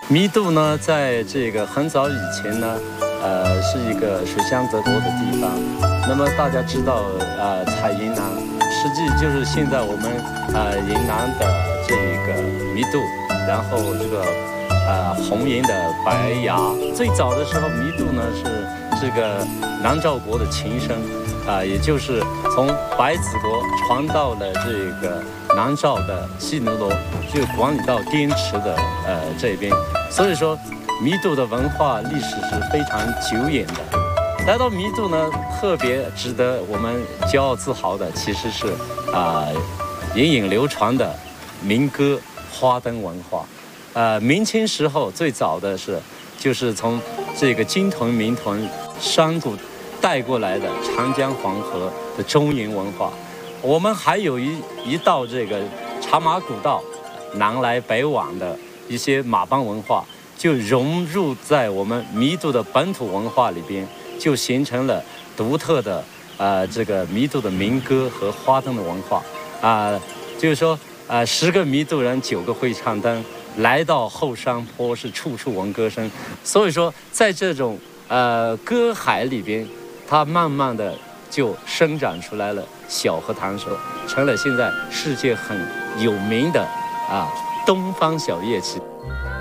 弥渡呢，在这个很早以前呢，是一个水乡泽国的地方。那么大家知道，采银囊，实际就是现在我们银囊的这个弥渡，然后这个红银的白牙。最早的时候，弥渡呢是这个南诏国的前身，也就是从白子国传到了这个南诏的西奴罗，就管理到滇池的这边。所以说，弥渡的文化历史是非常久远的。来到弥渡呢，特别值得我们骄傲自豪的，其实是隐隐流传的民歌花灯文化。明清时候最早的就是从这个金屯、明屯、山谷带过来的长江黄河的中原文化。我们还有一道这个茶马古道，南来北往的一些马帮文化，就融入在我们弥渡的本土文化里边，就形成了独特的这个弥渡的民歌和花灯的文化。就是说10个弥渡人9个会唱灯，来到后山坡是处处闻歌声。所以说，在这种歌海里边，它慢慢的就生长出来了小河弹手，成了现在世界很有名的东方小乐器。